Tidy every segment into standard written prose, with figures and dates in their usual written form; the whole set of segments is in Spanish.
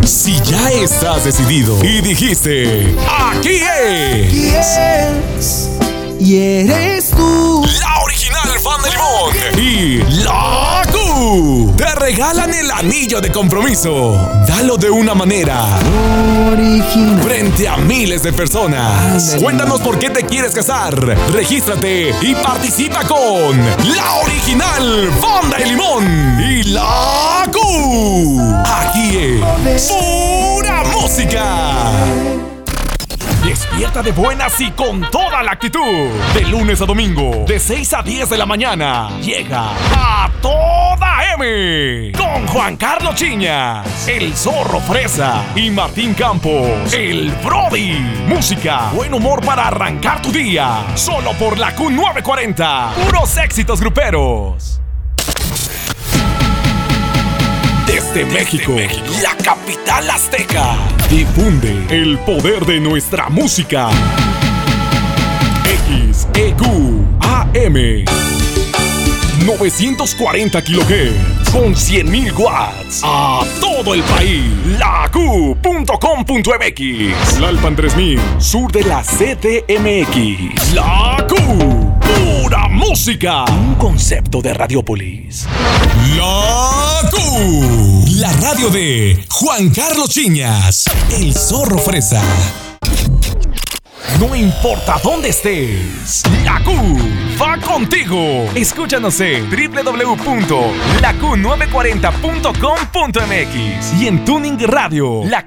Si ya estás decidido y dijiste, aquí es, y eres tú, la original Fan de Limón y la Q te regalan el anillo de compromiso. Dalo de una manera original frente a miles de personas. Cuéntanos por qué te quieres casar. Regístrate y participa con la original Fan de Limón y la Q. Aquí es pura música. Despierta de buenas y con toda la actitud. De lunes a domingo, de 6 a 10 de la mañana, llega A Toda M con Juan Carlos Chiñas, el Zorro Fresa y Martín Campos, el Brody. Música, buen humor para arrancar tu día. Solo por la Q940. Puros éxitos gruperos. Desde México, la capital azteca, difunde el poder de nuestra música. XEQ AM 940 kHz con 100.000 watts a todo el país. La Q.com.mx, Lalpan 3000, sur de la CDMX. La Q, pura música. Un concepto de Radiopolis. La Q, la radio de Juan Carlos Chiñas, el Zorro Fresa. No importa dónde estés, la Q va contigo. Escúchanos en www.laQ940.com.mx y en Tuning Radio, la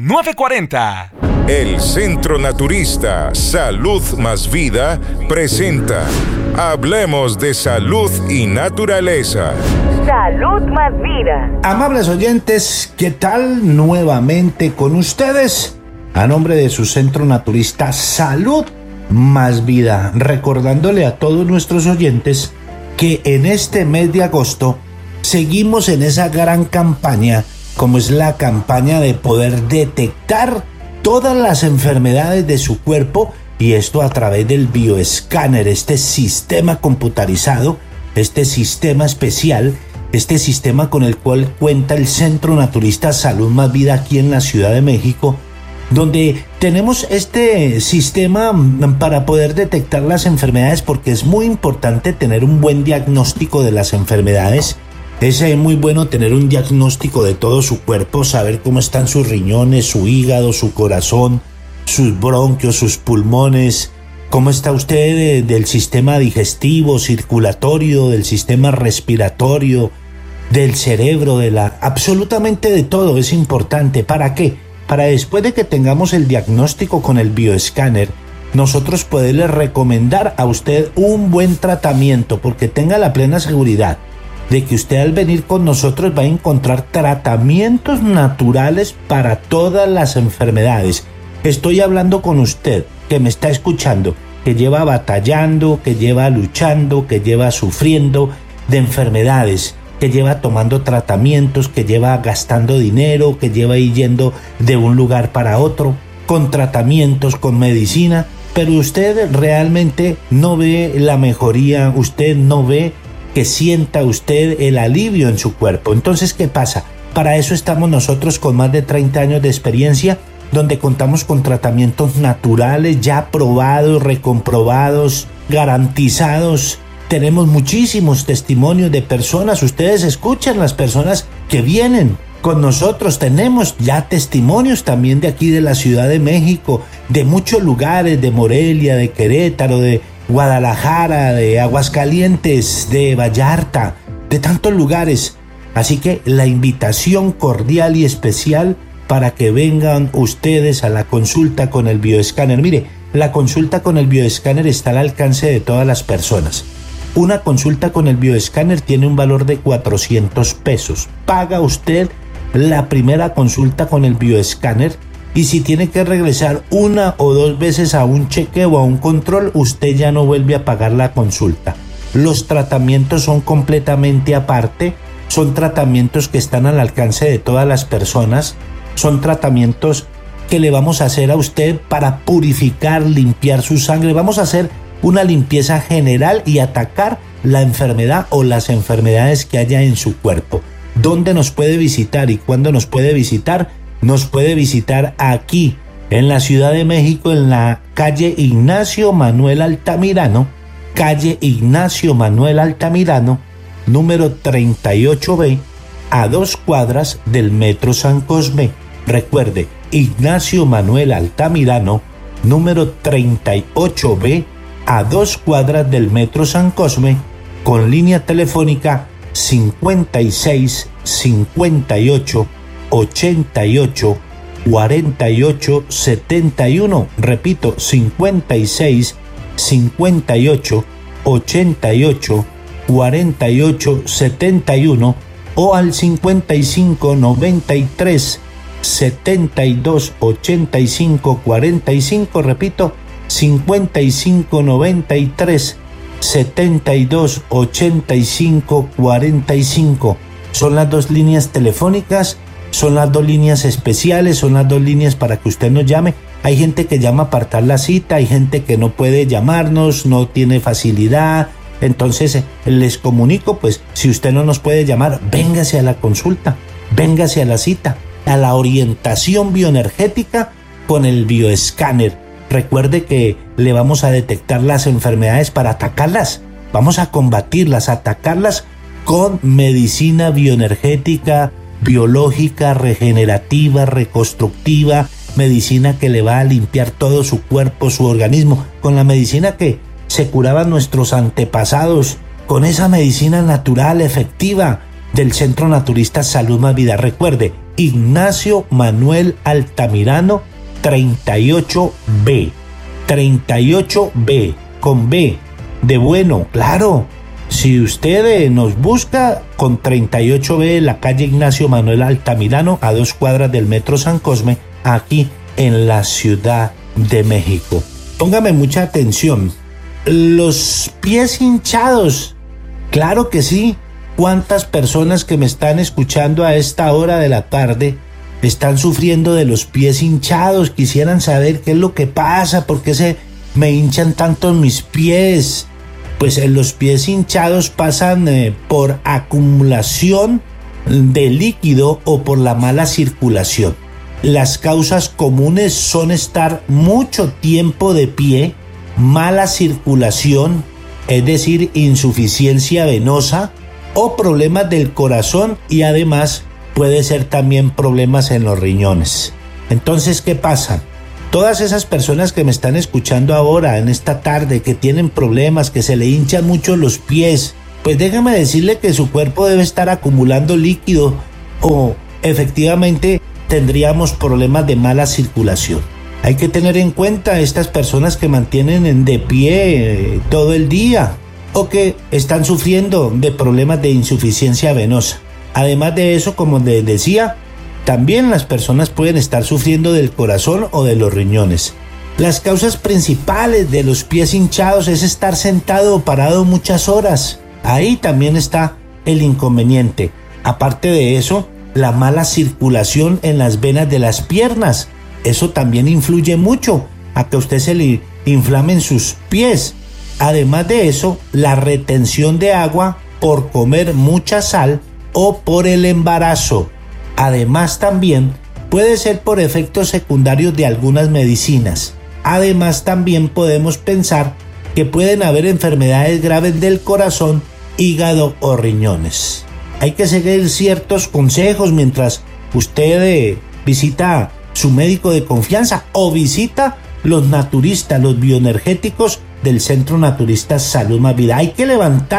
Q940. El Centro Naturista Salud Más Vida presenta Hablemos de Salud y Naturaleza. Salud Más Vida. Amables oyentes, ¿qué tal? Nuevamente con ustedes, a nombre de su Centro Naturista Salud Más Vida, recordándole a todos nuestros oyentes que en este mes de agosto seguimos en esa gran campaña, como es la campaña de poder detectar todas las enfermedades de su cuerpo, y esto a través del bioescáner, este sistema computarizado, este sistema especial, este sistema con el cual cuenta el Centro Naturista Salud Más Vida aquí en la Ciudad de México, donde tenemos este sistema para poder detectar las enfermedades, porque es muy importante tener un buen diagnóstico de las enfermedades. Es muy bueno tener un diagnóstico de todo su cuerpo, saber cómo están sus riñones, su hígado, su corazón, sus bronquios, sus pulmones, cómo está usted del sistema digestivo, circulatorio, del sistema respiratorio, del cerebro, absolutamente de todo. Es importante. ¿Para qué? Para después de que tengamos el diagnóstico con el bioescáner, nosotros poderle recomendar a usted un buen tratamiento, porque tenga la plena seguridad de que usted al venir con nosotros va a encontrar tratamientos naturales para todas las enfermedades. Estoy hablando con usted que me está escuchando, que lleva batallando, que lleva luchando, que lleva sufriendo de enfermedades, que lleva tomando tratamientos, que lleva gastando dinero, que lleva yendo de un lugar para otro, con tratamientos, con medicina, pero usted realmente no ve la mejoría, usted no ve que sienta usted el alivio en su cuerpo. Entonces, ¿qué pasa? Para eso estamos nosotros con más de 30 años de experiencia, donde contamos con tratamientos naturales ya probados, recomprobados, garantizados. Tenemos muchísimos testimonios de personas. Ustedes escuchan las personas que vienen con nosotros. Tenemos ya testimonios también de aquí de la Ciudad de México, de muchos lugares, de Morelia, de Querétaro, de Guadalajara, de Aguascalientes, de Vallarta, de tantos lugares. Así que la invitación cordial y especial para que vengan ustedes a la consulta con el bioescáner. Mire, la consulta con el bioescáner está al alcance de todas las personas. Una consulta con el bioescáner tiene un valor de 400 pesos. Paga usted la primera consulta con el bioescáner, y si tiene que regresar una o dos veces a un chequeo o a un control, usted ya no vuelve a pagar la consulta. Los tratamientos son completamente aparte, son tratamientos que están al alcance de todas las personas, son tratamientos que le vamos a hacer a usted para purificar, limpiar su sangre. Vamos a hacer una limpieza general y atacar la enfermedad o las enfermedades que haya en su cuerpo. ¿Dónde nos puede visitar y cuándo nos puede visitar? nos puede visitar aquí en la Ciudad de México, en la calle Ignacio Manuel Altamirano, número 38B, a 2 cuadras del Metro San Cosme. Recuerde, Ignacio Manuel Altamirano, número 38B, a 2 cuadras del Metro San Cosme, con línea telefónica 56 58 88 48 71. Repito, 56 58 88 48 71 o al 55 93 72 85 45. Repito, 55 93 72 85 45. Son las 2 líneas telefónicas, son las 2 líneas especiales, son las 2 líneas para que usted nos llame. Hay gente que llama a apartar la cita, hay gente que no puede llamarnos, no tiene facilidad. Entonces les comunico, pues si usted no nos puede llamar, véngase a la consulta, véngase a la cita, a la orientación bioenergética con el bioescáner. Recuerde que le vamos a detectar las enfermedades para atacarlas, vamos a combatirlas, atacarlas con medicina bioenergética, biológica, regenerativa, reconstructiva, medicina que le va a limpiar todo su cuerpo, su organismo, con la medicina que se curaban nuestros antepasados, con esa medicina natural, efectiva del Centro Naturista Salud Más Vida. Recuerde, Ignacio Manuel Altamirano, 38B, con B, de bueno, claro. Si usted nos busca con 38B en la calle Ignacio Manuel Altamirano, a 2 cuadras del Metro San Cosme, aquí en la Ciudad de México. Póngame mucha atención. Los pies hinchados, claro que sí. ¿Cuántas personas que me están escuchando a esta hora de la tarde están sufriendo de los pies hinchados? Quisieran saber qué es lo que pasa, por qué se me hinchan tanto mis pies. Pues los pies hinchados pasan por acumulación de líquido o por la mala circulación. Las causas comunes son estar mucho tiempo de pie, mala circulación, es decir, insuficiencia venosa o problemas del corazón, y además puede ser también problemas en los riñones. Entonces, ¿qué pasa? Todas esas personas que me están escuchando ahora en esta tarde, que tienen problemas, que se le hinchan mucho los pies, pues déjame decirle que su cuerpo debe estar acumulando líquido o efectivamente tendríamos problemas de mala circulación. Hay que tener en cuenta estas personas que mantienen de pie todo el día o que están sufriendo de problemas de insuficiencia venosa. Además de eso, como les decía, también las personas pueden estar sufriendo del corazón o de los riñones. Las causas principales de los pies hinchados es estar sentado o parado muchas horas. Ahí también está el inconveniente. Aparte de eso, la mala circulación en las venas de las piernas. Eso también influye mucho a que a usted se le inflamen sus pies. Además de eso, la retención de agua por comer mucha sal o por el embarazo. Además también puede ser por efectos secundarios de algunas medicinas. Además también podemos pensar que pueden haber enfermedades graves del corazón, hígado o riñones. Hay que seguir ciertos consejos mientras usted visita su médico de confianza o visita los naturistas, los bioenergéticos del Centro Naturista Salud Más Vida. Hay que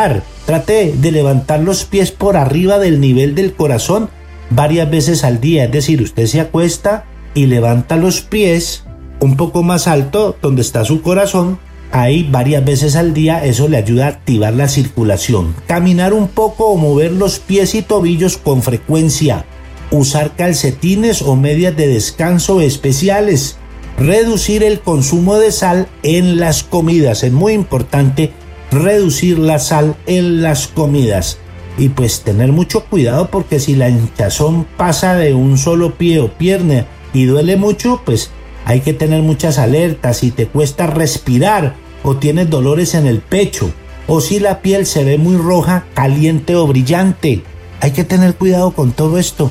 trate de levantar los pies por arriba del nivel del corazón varias veces al día, es decir, usted se acuesta y levanta los pies un poco más alto donde está su corazón, ahí varias veces al día. Eso le ayuda a activar la circulación. Caminar un poco o mover los pies y tobillos con frecuencia, usar calcetines o medias de descanso especiales, reducir el consumo de sal en las comidas, es muy importante reducir la sal en las comidas. Y pues tener mucho cuidado, porque si la hinchazón pasa de un solo pie o pierna y duele mucho, pues hay que tener muchas alertas. Si te cuesta respirar o tienes dolores en el pecho, o si la piel se ve muy roja, caliente o brillante, hay que tener cuidado con todo esto.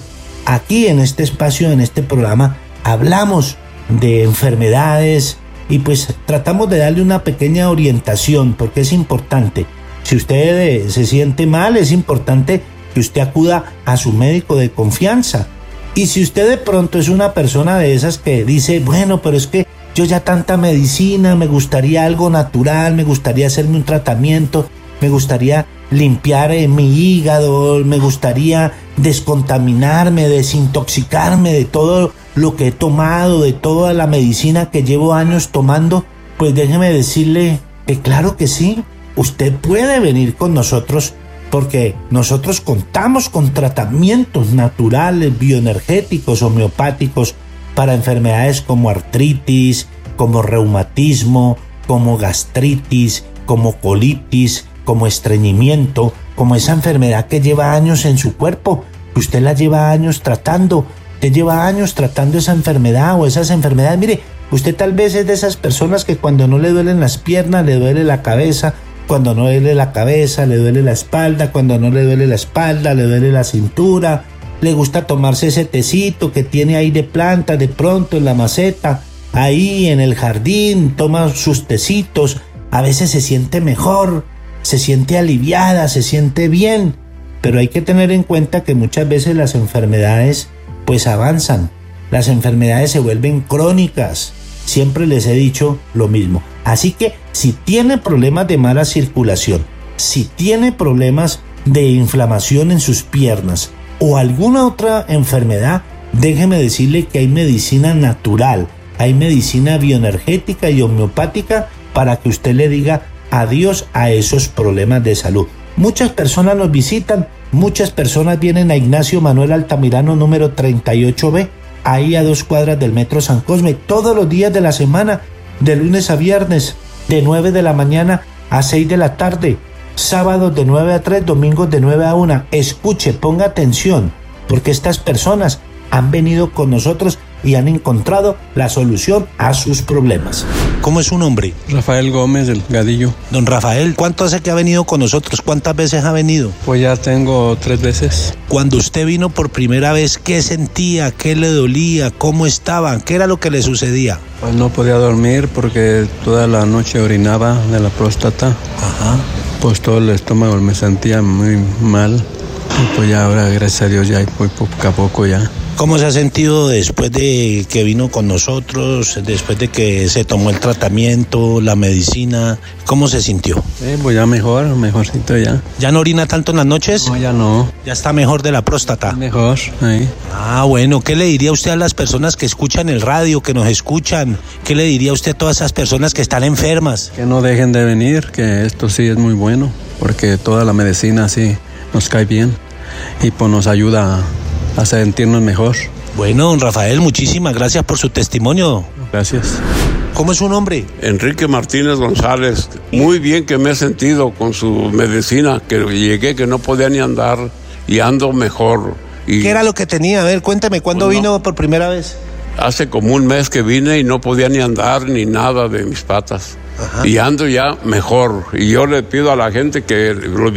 aquí en este espacio, en este programa, hablamos de enfermedades y pues tratamos de darle una pequeña orientación porque es importante. Si usted se siente mal, es importante que usted acuda a su médico de confianza. Y si usted de pronto es una persona de esas que dice, bueno, pero es que yo ya tanta medicina, me gustaría algo natural, me gustaría hacerme un tratamiento, me gustaría limpiar mi hígado, me gustaría descontaminarme, desintoxicarme de todo lo que he tomado, de toda la medicina que llevo años tomando, pues déjeme decirle que claro que sí, usted puede venir con nosotros porque nosotros contamos con tratamientos naturales, bioenergéticos, homeopáticos para enfermedades como artritis, como reumatismo, como gastritis, como colitis, como estreñimiento, como esa enfermedad que lleva años en su cuerpo, que usted la lleva años tratando. Usted lleva años tratando esa enfermedad o esas enfermedades. Mire, usted tal vez es de esas personas que cuando no le duelen las piernas, le duele la cabeza, cuando no le duele la cabeza, le duele la espalda, cuando no le duele la espalda, le duele la cintura. Le gusta tomarse ese tecito que tiene ahí de planta, de pronto en la maceta, ahí en el jardín, toma sus tecitos, a veces se siente mejor, se siente aliviada, se siente bien, pero hay que tener en cuenta que muchas veces las enfermedades pues avanzan, las enfermedades se vuelven crónicas, siempre les he dicho lo mismo, así que si tiene problemas de mala circulación, si tiene problemas de inflamación en sus piernas, o alguna otra enfermedad, déjeme decirle que hay medicina natural, hay medicina bioenergética y homeopática para que usted le diga adiós a esos problemas de salud. Muchas personas nos visitan, muchas personas vienen a Ignacio Manuel Altamirano número 38B, ahí a 2 cuadras del Metro San Cosme, todos los días de la semana, de lunes a viernes, de 9 de la mañana a 6 de la tarde. Sábados de 9 a 3, domingos de 9 a 1. Escuche, ponga atención, porque estas personas han venido con nosotros y han encontrado la solución a sus problemas. ¿Cómo es su nombre? Rafael Gómez del Gadillo. Don Rafael, ¿cuánto hace que ha venido con nosotros? ¿Cuántas veces ha venido? Pues ya tengo 3 veces. Cuando usted vino por primera vez, ¿qué sentía? ¿Qué le dolía? ¿Cómo estaba? ¿Qué era lo que le sucedía? Pues no podía dormir porque toda la noche orinaba de la próstata. Ajá. Pues todo el estómago me sentía muy mal. Y pues ya ahora, gracias a Dios, ya voy poco a poco ya. ¿Cómo se ha sentido después de que vino con nosotros, después de que se tomó el tratamiento, la medicina? ¿Cómo se sintió? Pues ya mejorcito ya. ¿Ya no orina tanto en las noches? No, ya no. ¿Ya está mejor de la próstata? Mejor, ahí. Ah, bueno, ¿qué le diría usted a las personas que escuchan el radio, que nos escuchan? ¿Qué le diría usted a todas esas personas que están enfermas? Que no dejen de venir, que esto sí es muy bueno, porque toda la medicina sí nos cae bien y pues nos ayuda a sentirnos mejor. Bueno, don Rafael, muchísimas gracias por su testimonio. Gracias. ¿Cómo es su nombre? Enrique Martínez González. Muy bien que me he sentido con su medicina, que llegué que no podía ni andar y ando mejor. Y ¿qué era lo que tenía? A ver, cuéntame, ¿cuándo vino por primera vez? hace como un mes que vine y no podía ni andar ni nada de mis patas. Ajá. Y ando ya mejor. Y yo le pido a la gente que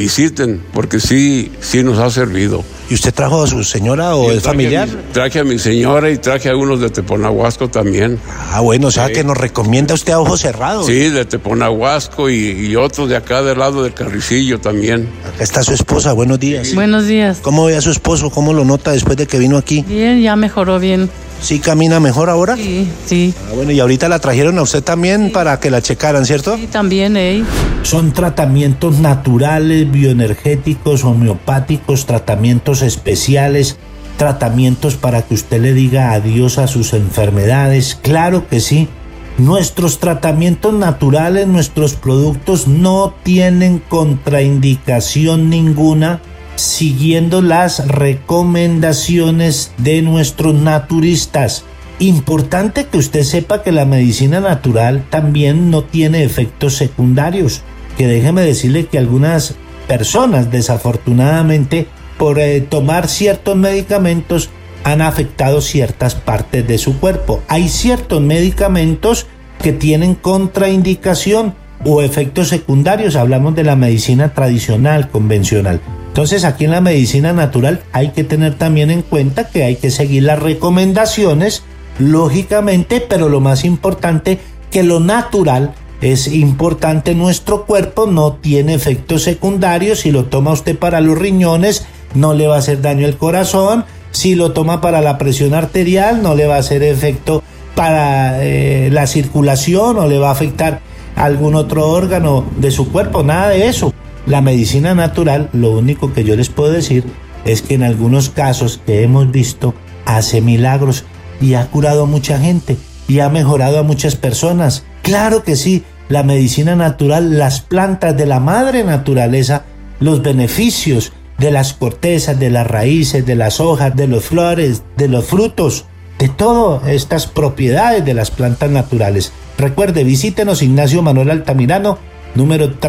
lo visiten, porque sí nos ha servido. ¿Y usted trajo a su señora o es familiar? Traje a mi señora y traje a unos de Teponahuasco también. Ah, bueno, o sea que nos recomienda usted a ojos cerrados. Sí, de Teponahuasco y otros de acá del lado del Carricillo también. Acá está su esposa, buenos días. Buenos días. ¿Cómo ve a su esposo? ¿Cómo lo nota después de que vino aquí? Bien, ya mejoró bien. ¿Sí camina mejor ahora? Sí, sí. Ah, bueno, y ahorita la trajeron a usted también para que la checaran, ¿cierto? Sí, también, Son tratamientos naturales, bioenergéticos, homeopáticos, tratamientos especiales, tratamientos para que usted le diga adiós a sus enfermedades. Claro que sí. Nuestros tratamientos naturales, nuestros productos no tienen contraindicación ninguna, siguiendo las recomendaciones de nuestros naturistas. Importante que usted sepa que la medicina natural también no tiene efectos secundarios, que déjeme decirle que algunas personas desafortunadamente por tomar ciertos medicamentos han afectado ciertas partes de su cuerpo. Hay ciertos medicamentos que tienen contraindicación o efectos secundarios, hablamos de la medicina tradicional, convencional. Entonces aquí en la medicina natural hay que tener también en cuenta que hay que seguir las recomendaciones, lógicamente, pero lo más importante, que lo natural es importante en nuestro cuerpo, no tiene efectos secundarios. Si lo toma usted para los riñones, no le va a hacer daño al corazón. Si lo toma para la presión arterial, no le va a hacer efecto para la circulación o le va a afectar algún otro órgano de su cuerpo, nada de eso. La medicina natural, lo único que yo les puedo decir es que en algunos casos que hemos visto hace milagros y ha curado a mucha gente y ha mejorado a muchas personas. Claro que sí, la medicina natural, las plantas de la madre naturaleza, los beneficios de las cortezas, de las raíces, de las hojas, de las flores, de los frutos, de todas estas propiedades de las plantas naturales. Recuerde, visítenos Ignacio Manuel Altamirano, número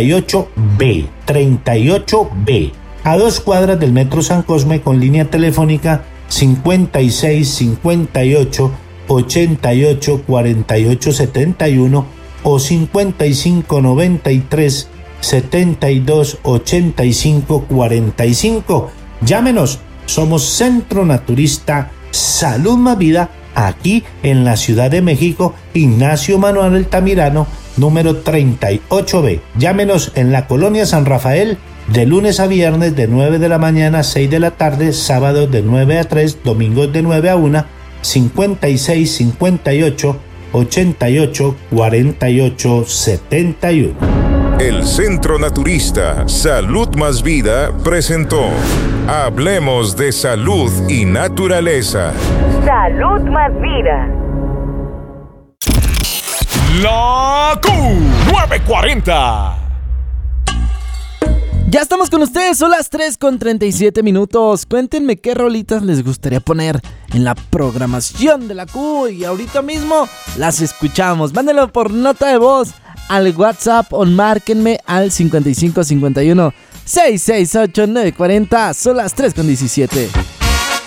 38B, a 2 cuadras del Metro San Cosme, con línea telefónica 56 58 88 48 71 o 55 93 72 85 45. Llámenos, somos Centro Naturista Salud Más Vida, aquí en la Ciudad de México, Ignacio Manuel Altamirano, número 38B. Llámenos en la Colonia San Rafael, de lunes a viernes de 9 de la mañana a 6 de la tarde, sábados de 9 a 3, domingos de 9 a 1, 56 58 88 48 71. El Centro Naturista Salud Más Vida presentó Hablemos de Salud y Naturaleza. Salud Más Vida. La Q940. Ya estamos con ustedes, son las 3:37. Cuéntenme qué rolitas les gustaría poner en la programación de la Q y ahorita mismo las escuchamos. Mándenlo por nota de voz al WhatsApp o márquenme al 55 51 668 940. Son las 3:17.